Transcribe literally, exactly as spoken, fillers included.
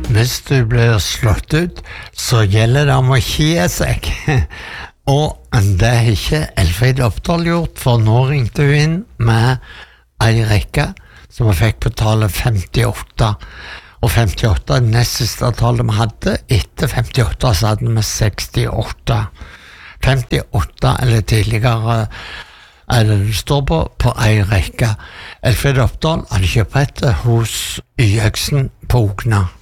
hvis du blir slått ut, så gjelder det om å kie seg. Og det har ikke Elfrid Oppdal gjort, for nå ringte hun inn med ei rekke som vi fikk på tallet femtiåtte. Og femtiåtte er nest siste tallet vi hadde. Etter femtiåtte så hadde vi sekstiåtte. femtiåtte eller tidligere er det det står på, på ei rekke. Elfrid Oppdal hadde kjøpt hos Y-øksen på Ogna.